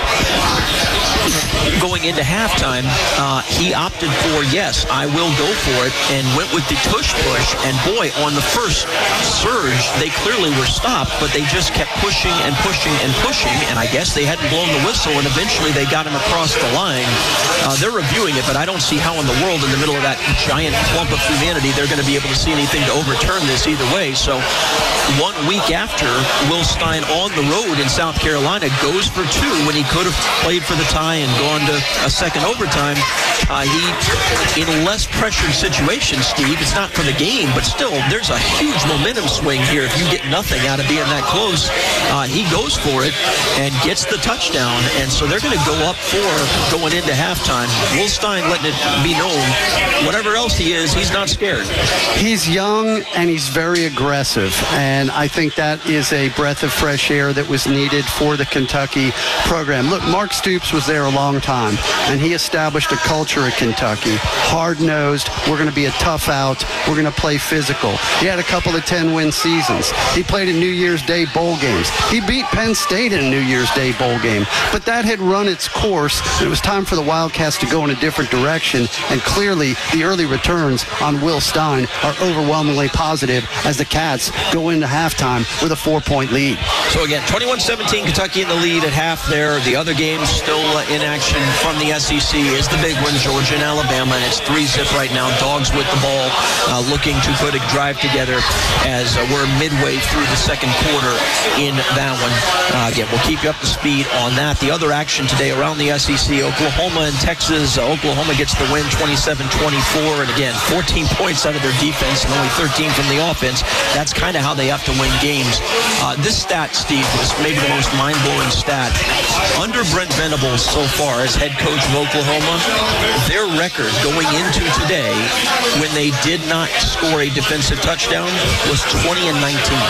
halftime? He opted for, yes, I will go for it, and went with the push. And boy, on the first surge, they clearly were stopped, but they just kept pushing and pushing and pushing, and I guess they hadn't blown the whistle, and eventually they got him across the line. They're reviewing it, but I don't see how in the world, in the middle of that giant clump of humanity, they're going to be able to see anything to overturn this either way. So 1 week after, Will Stein on the road in South Carolina goes for 2 when he could have played for the tie and gone to a second overtime. He, in a less pressured situation, Steve, it's not for the game, but still, there's a huge momentum swing here if you get nothing out of being that close. He goes for it and gets the touchdown, and so they're going to go up 4 going into halftime. Will Stein letting it be known, whatever else he is, he's not scared. He's young and he's very aggressive, and I think that is a breath of fresh air that was needed for the Kentucky program. Look, Mark Stoops was there a long time, and he established a culture at Kentucky. Hard-nosed, we're going to be a tough out, we're going to play physical. He had a couple of 10-win seasons. He played in New Year's Day bowl games. He beat Penn State in a New Year's Day bowl game, but that had run its course. It was time for the Wildcats to go in a different direction, and clearly the early returns on Will Stein are overwhelmingly positive as the Cats go into halftime with a 4-point lead. So again, 21-17, Kentucky in the lead at half there. The other games still in action from the SEC is the big one, Georgia and Alabama, and it's 3-zip right now. Dogs with the ball, looking to put a drive together as we're midway through the second quarter in that one. Again, we'll keep you up to speed on that. The other action today around the SEC, Oklahoma and Texas Texas. Oklahoma gets the win 27-24. And again, 14 points out of their defense and only 13 from the offense. That's kind of how they have to win games. This stat, Steve, was maybe the most mind-blowing stat. Under Brent Venables so far as head coach of Oklahoma, their record going into today when they did not score a defensive touchdown was 20-19.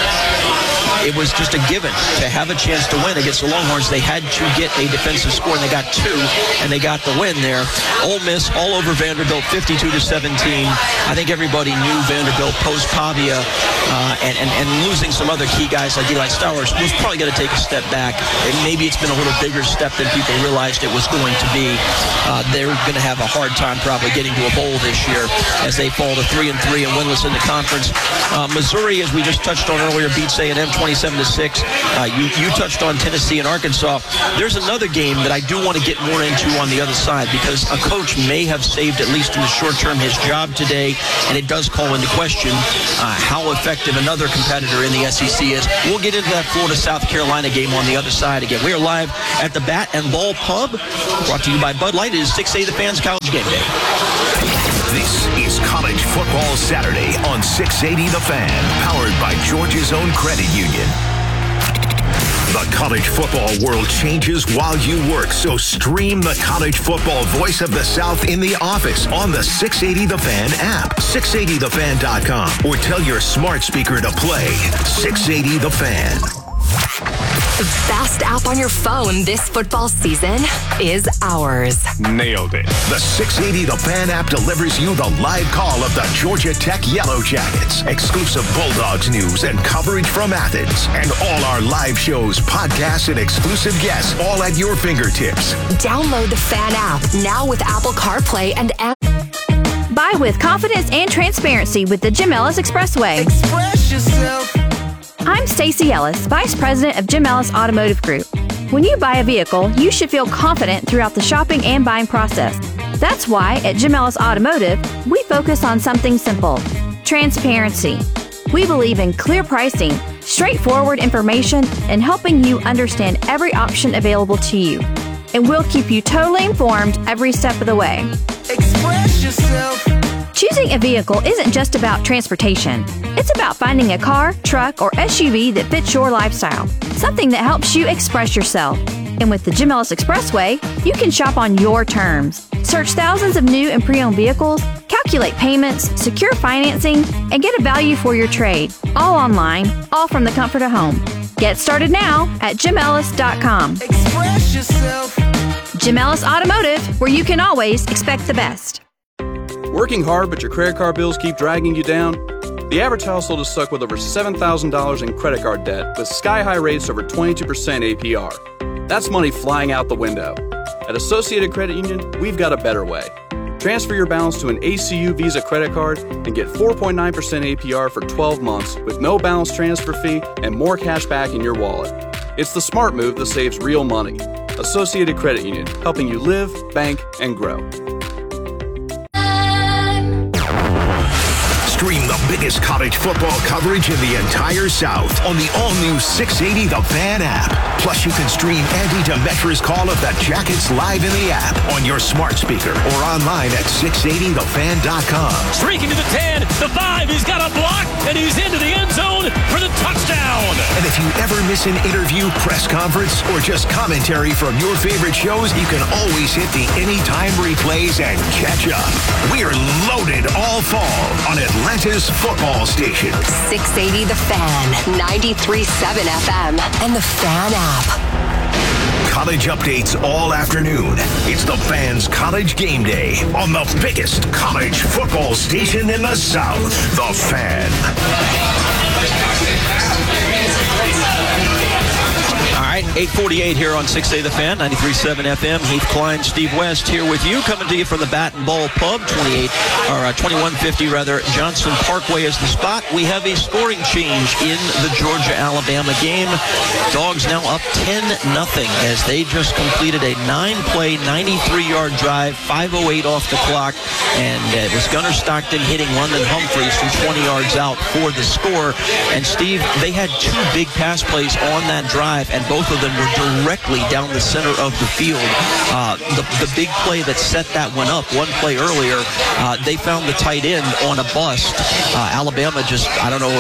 It was just a given to have a chance to win against the Longhorns. They had to get a defensive score, and they got 2, and they got the win there. Ole Miss all over Vanderbilt, 52-17. I think everybody knew Vanderbilt post-Pavia and losing some other key guys like Eli Stowers was probably going to take a step back. And maybe it's been a little bigger step than people realized it was going to be. They're going to have a hard time probably getting to a bowl this year as they fall to 3-3 and winless in the conference. Missouri, as we just touched on earlier, beats A&M 27-6. You touched on Tennessee and Arkansas. There's another game that I do want to get more into on the other side because a coach may have saved, at least in the short term, his job today, and it does call into question how effective another competitor in the SEC is. We'll get into that Florida-South Carolina game on the other side again. We are live at the Bat and Ball Pub, brought to you by Bud Light. It is 680 The Fan's College Game Day. This is College Football Saturday on 680 The Fan, powered by Georgia's own credit union. The college football world changes while you work, so stream the college football voice of the South in the office on the 680 The Fan app, 680thefan.com, or tell your smart speaker to play 680 The Fan. The best app on your phone this football season is ours. Nailed it. The 680 The Fan app delivers you the live call of the Georgia Tech Yellow Jackets, exclusive Bulldogs news and coverage from Athens, and all our live shows, podcasts, and exclusive guests, all at your fingertips. Download the Fan app now with Apple CarPlay and Buy with confidence and transparency with the Jim Ellis Expressway. Express yourself. I'm Stacey Ellis, Vice President of Jim Ellis Automotive Group. When you buy a vehicle, you should feel confident throughout the shopping and buying process. That's why at Jim Ellis Automotive, we focus on something simple: transparency. We believe in clear pricing, straightforward information, and helping you understand every option available to you. And we'll keep you totally informed every step of the way. Express yourself. Choosing a vehicle isn't just about transportation. It's about finding a car, truck, or SUV that fits your lifestyle. Something that helps you express yourself. And with the Jim Ellis Expressway, you can shop on your terms. Search thousands of new and pre-owned vehicles, calculate payments, secure financing, and get a value for your trade. All online, all from the comfort of home. Get started now at JimEllis.com. Express yourself. Jim Ellis Automotive, where you can always expect the best. Working hard, but your credit card bills keep dragging you down? The average household is stuck with over $7,000 in credit card debt with sky-high rates over 22% APR. That's money flying out the window. At Associated Credit Union, we've got a better way. Transfer your balance to an ACU Visa credit card and get 4.9% APR for 12 months with no balance transfer fee and more cash back in your wallet. It's the smart move that saves real money. Associated Credit Union, helping you live, bank, and grow. Stream the biggest college football coverage in the entire South on the all-new 680 The Fan app. Plus, you can stream Andy Demetra's call of the Jackets live in the app on your smart speaker or online at 680thefan.com. Streaking to the 10, the 5, he's got a block, and he's into the end zone for the touchdown. And if you ever miss an interview, press conference, or just commentary from your favorite shows, you can always hit the anytime replays and catch up. We're loaded all fall on Atlanta's football station. 680 The Fan, 93.7 FM, and the Fan app. College updates all afternoon. It's the Fan's College Game Day on the biggest college football station in the South, The Fan. All right, 8:48 here on 680 The Fan, 93.7 FM. Heath Klein, Steve West here with you, coming to you from the Bat and Ball Pub, 2150 Johnson Parkway is the spot. We have a scoring change in the Georgia-Alabama game. Dogs now up 10-0 as they just completed a 9-play, 93-yard drive, 5:08 off the clock, and it was Gunnar Stockton hitting London Humphreys from 20 yards out for the score. And Steve, they had two big pass plays on that drive, and both of them them were directly down the center of the field. The big play that set that one up, one play earlier, they found the tight end on a bust. Alabama just, I don't know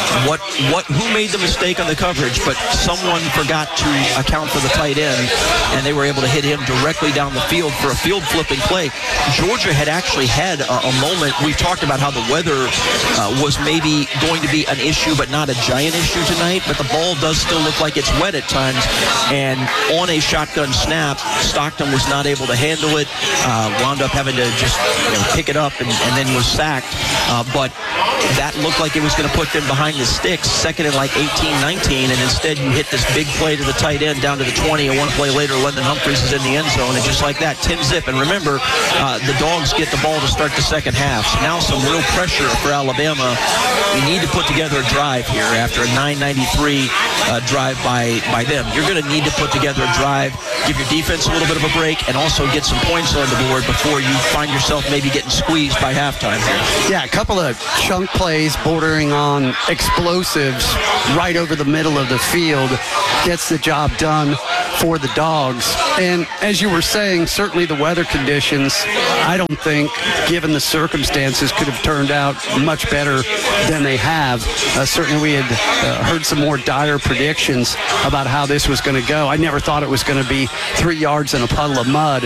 who made the mistake on the coverage, but someone forgot to account for the tight end, and they were able to hit him directly down the field for a field flipping play. Georgia had actually had a moment. We've talked about how the weather was maybe going to be an issue, but not a giant issue tonight, but the ball does still look like it's wet at times, and on a shotgun snap, Stockton was not able to handle it, wound up having to just pick it up and then was sacked, but that looked like it was going to put them behind the sticks, second and like 18-19, and instead you hit this big play to the tight end down to the 20, and one play later London Humphreys is in the end zone, and just like that, 10-zip, and remember, the Dogs get the ball to start the second half, so now some real pressure for Alabama. You need to put together a drive here after a 9:93 drive by them. You're going to need to put together a drive, give your defense a little bit of a break, and also get some points on the board before you find yourself maybe getting squeezed by halftime here. Yeah, a couple of chunk plays bordering on explosives right over the middle of the field gets the job done for the Dogs. And as you were saying, certainly the weather conditions, I don't think, given the circumstances, could have turned out much better than they have. Certainly we had heard some more dire predictions about how this was going to go. I never thought it was going to be 3 yards in a puddle of mud.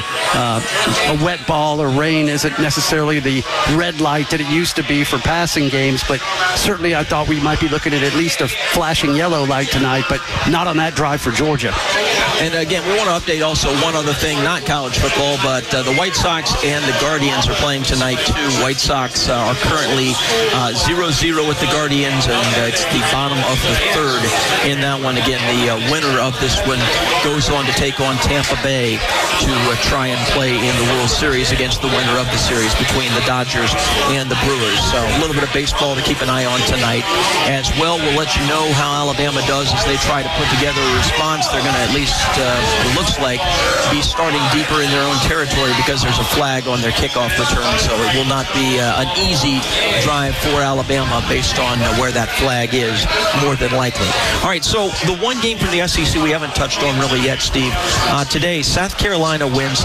A wet ball or rain isn't necessarily the red light that it used to be for passing games, but certainly I thought we might be looking at least a flashing yellow light tonight, but not on that drive for Georgia. And again, we want to update also one other thing, not college football, but the White Sox and the Guardians are playing tonight too. White Sox are currently 0-0 with the Guardians, and it's the bottom of the third in that one. Again, the winner of this one goes on to take on Tampa Bay to try and play in the World Series against the winner of the series between the Dodgers and the Brewers. So a little bit of baseball to keep an eye on tonight as well. We'll let you know how Alabama does as they try to put together a response. They're going to at least, it looks like, be starting deeper in their own territory because there's a flag on their kickoff return. So it will not be an easy drive for Alabama based on where that flag is, more than likely. All right, so the one game from the SEC we haven't touched on really yet, Steve. Today, South Carolina wins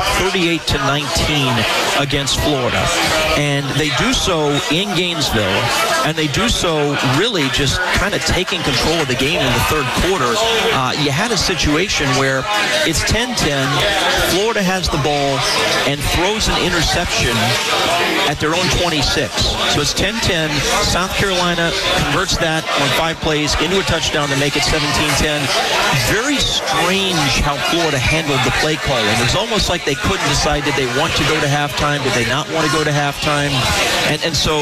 38-19 against Florida. And they do so in Gainesville, and they do so really just kind of taking control of the game in the third quarter. You had a situation where it's 10-10, Florida has the ball and throws an interception at their own 26. So it's 10-10, South Carolina converts that on 5 plays into a touchdown to make it 17-10. Very strange how Florida handled the play calling. It was almost like they couldn't decide, did they want to go to halftime, did they not want to go to halftime? And so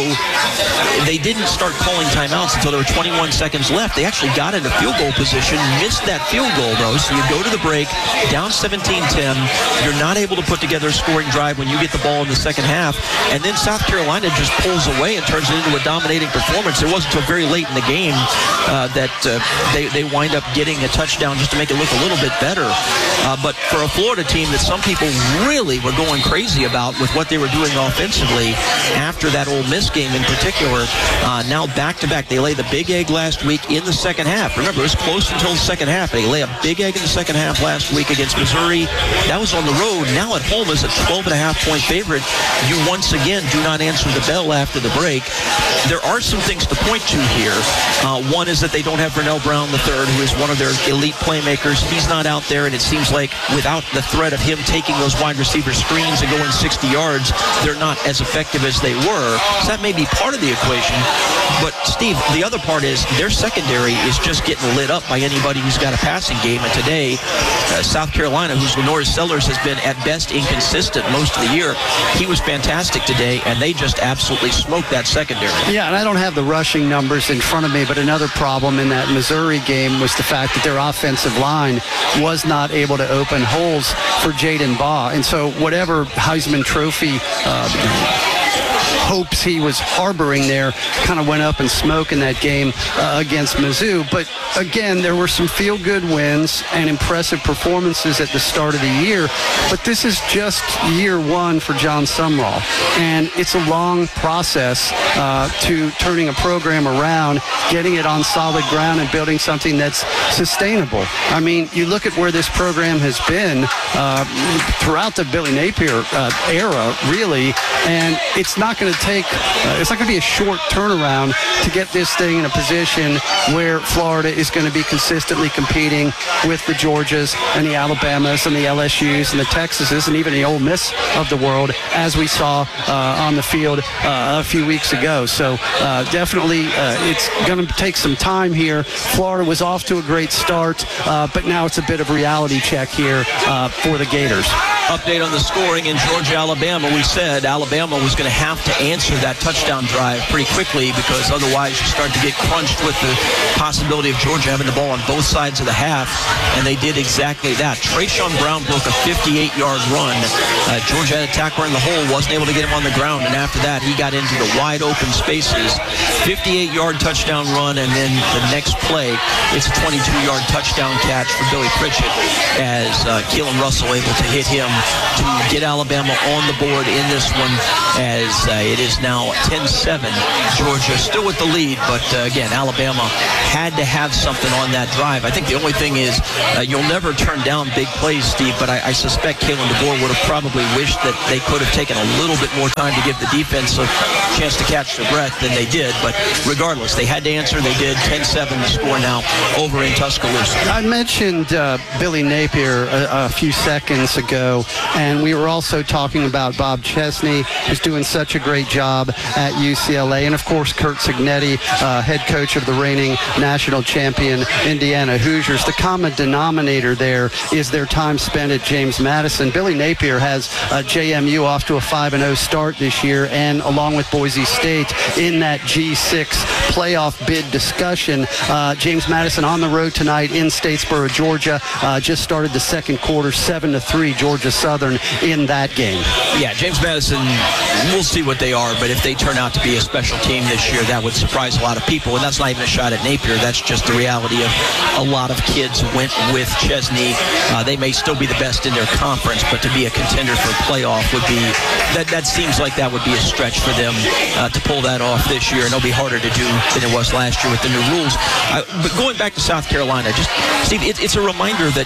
they didn't start calling timeouts until there were 21 seconds left. They actually got into field goal position, missed that field goal though, so you go to the break, down 17-10, you're not able to put together a scoring drive when you get the ball in the second half, and then South Carolina just pulls away and turns it into a dominating performance. It wasn't until very late in the game that they wind up getting a touchdown just to make it look a little bit better. But for a Florida team that some people really were going crazy about with what they were doing offensively after that Ole Miss game in particular, now back-to-back, they laid the big egg last week in the second half. Remember, it was close until the second half. They lay a big egg in the second half last week against Missouri. That was on the road. Now at home as a 12.5-point favorite. You once again do not answer the bell after the break. There are some things to point to here. One is that they don't have Vernell Brown III, who is one of their elite playmakers. He's not out there, and it seems like without the threat of him taking those wide receiver screens and going 60 yards, they're not as effective as they were. So that may be part of the equation. But, Steve, the other part is their secondary is just getting lit up by anybody who's got a passing game. And today, South Carolina, whose Lenore Sellers has been at best inconsistent most of the year, he was fantastic today, and they just absolutely smoked that secondary. Yeah, and I don't have the rushing numbers in front of me, but another problem in that Missouri game was the fact that their offensive line was not able to open holes for Jaden Baugh. And so whatever Heisman Trophy hopes he was harboring there kind of went up in smoke in that game against Mizzou. But again, there were some feel-good wins and impressive performances at the start of the year. But this is just year one for John Sumrall, and it's a long process to turning a program around, getting it on solid ground, and building something that's sustainable. I mean, you look at where this program has been throughout the Billy Napier era, really, and it's not going to take, it's not going to be a short turnaround to get this thing in a position where Florida is going to be consistently competing with the Georgias and the Alabamas and the LSUs and the Texases and even the Ole Miss of the world, as we saw on the field a few weeks ago. So definitely it's going to take some time here. Florida was off to a great start, but now it's a bit of a reality check here for the Gators. Update on the scoring in Georgia, Alabama. We said Alabama was going to have to answer that touchdown drive pretty quickly, because otherwise you start to get crunched with the possibility of Georgia having the ball on both sides of the half, and they did exactly that. Trayshawn Brown broke a 58-yard run. Georgia had a tackler in the hole, wasn't able to get him on the ground, and after that he got into the wide open spaces. 58-yard touchdown run, and then the next play, it's a 22-yard touchdown catch for Billy Pritchett, as Keelan Russell able to hit him to get Alabama on the board in this one, as it is now 10-7. Georgia still with the lead, but again, Alabama had to have something on that drive. I think the only thing is you'll never turn down big plays, Steve, but I suspect Kalen DeBoer would have probably wished that they could have taken a little bit more time to give the defense a chance to catch their breath than they did. But regardless, they had to answer. They did. 10-7 the score now over in Tuscaloosa. I mentioned Billy Napier a few seconds ago, and we were also talking about Bob Chesney, who's doing such a great job at UCLA, and of course Curt Cignetti, head coach of the reigning national champion Indiana Hoosiers. The common denominator there is their time spent at James Madison. Billy Napier has JMU off to a 5-0 start this year, and along with Boise State in that G6 playoff bid discussion. James Madison on the road tonight in Statesboro, Georgia. Just started the second quarter, 7-3 Georgia Southern in that game. Yeah, James Madison, we'll see what they are, but if they turn out to be a special team this year, that would surprise a lot of people. And that's not even a shot at Napier. That's just the reality of a lot of kids went with Chesney. They may still be the best in their conference, but to be a contender for a playoff would be, that seems like that would be a stretch for them to pull that off this year. And it'll be harder to do than it was last year with the new rules. But going back to South Carolina, just, Steve, it's a reminder that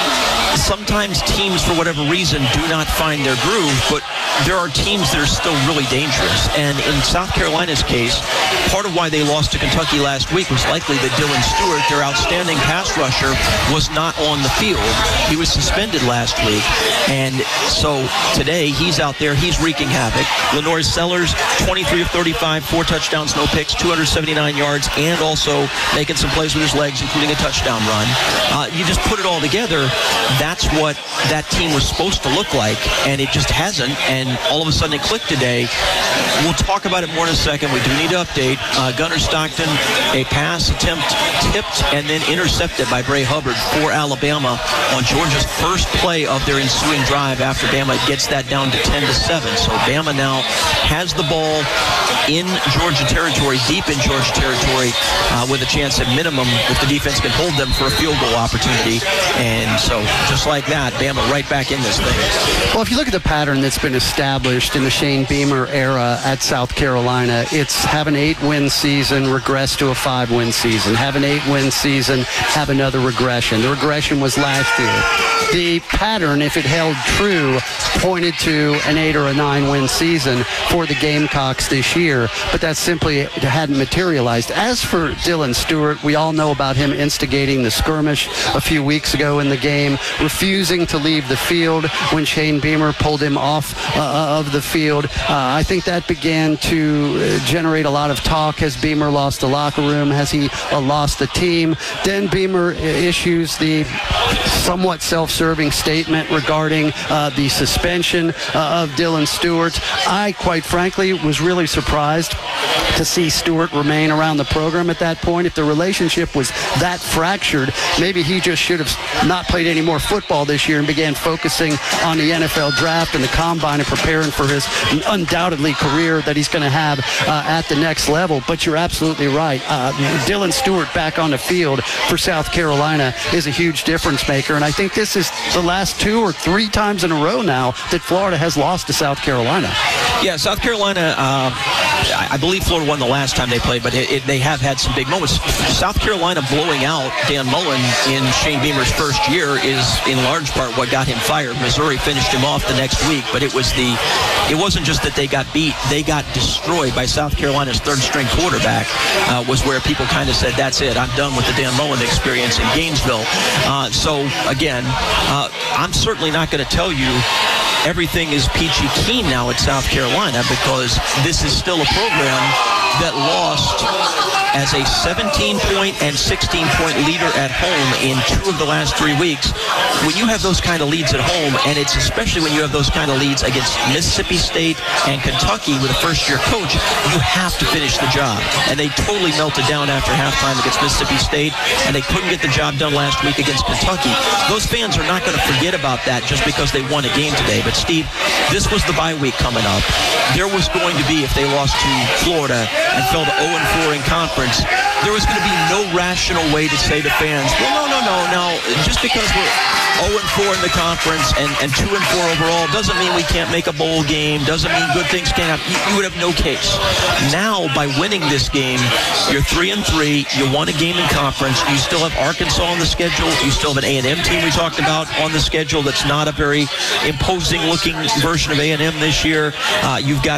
sometimes teams, for whatever reason, do not find their groove, but there are teams that are still really dangerous. And in South Carolina's case, part of why they lost to Kentucky last week was likely that Dylan Stewart, their outstanding pass rusher, was not on the field. He was suspended last week. And so today, he's out there. He's wreaking havoc. Lenore Sellers, 23 of 35, 4 touchdowns, no picks, 279 yards, and also making some plays with his legs, including a touchdown run. You just put it all together, that's what that team was supposed to look like, and it just hasn't, and all of a sudden it clicked today. We'll talk about it more in a second. We do need to update. Gunnar Stockton, a pass attempt tipped and then intercepted by Bray Hubbard for Alabama on Georgia's first play of their ensuing drive after Bama gets that down to 10-7. So Bama now has the ball in Georgia territory, deep in Georgia territory, with a chance at minimum, if the defense can hold them, for a field goal opportunity. And so just like that, Bama right back in this thing. Well, if you look at the pattern that's been established in the Shane Beamer era at South Carolina, it's have an 8-win season, regress to a 5-win season. Have an 8-win season, have another regression. The regression was last year. The pattern, if it held true, pointed to an 8 or a 9-win season for the Gamecocks this year, but that simply hadn't materialized. As for Dylan Stewart, we all know about him instigating the skirmish a few weeks ago in the game, refusing to leave the field when Shane Beamer pulled him off of the field. I think that began to generate a lot of talk. Has Beamer lost the locker room? Has he lost the team? Then Beamer issues the somewhat self-serving statement regarding the suspension of Dylan Stewart. I, quite frankly, was really surprised surprised to see Stewart remain around the program at that point. If the relationship was that fractured, maybe he just should have not played any more football this year and began focusing on the NFL draft and the combine and preparing for his undoubtedly career that he's going to have at the next level. But you're absolutely right. Dylan Stewart back on the field for South Carolina is a huge difference maker, and I think this is the last 2 or 3 times in a row now that Florida has lost to South Carolina. Yeah, South Carolina, I believe Florida won the last time they played, but they have had some big moments. South Carolina blowing out Dan Mullen in Shane Beamer's first year is in large part what got him fired. Missouri finished him off the next week, but it wasn't just that they got beat, they got destroyed by South Carolina's third-string quarterback, was where people kind of said, that's it, I'm done with the Dan Mullen experience in Gainesville. So, again, I'm certainly not going to tell you everything is peachy keen now at South Carolina, because this is still a program that lost as a 17-point and 16-point leader at home in 2 of the last 3 weeks. When you have those kind of leads at home, and it's especially when you have those kind of leads against Mississippi State and Kentucky with a first-year coach, you have to finish the job. And they totally melted down after halftime against Mississippi State, and they couldn't get the job done last week against Kentucky. Those fans are not going to forget about that just because they won a game today. But, Steve, this was the bye week coming up. There was going to be, if they lost to Florida and fell to 0-4 in conference, there was going to be no rational way to say to fans, well, no, just because we're 0-4 in the conference and 2-4 overall doesn't mean we can't make a bowl game, doesn't mean good things can't happen. You would have no case. Now, by winning this game, you're 3-3, you won a game in conference, you still have Arkansas on the schedule, you still have an A&M team we talked about on the schedule that's not a very imposing-looking version of A&M this year. You've got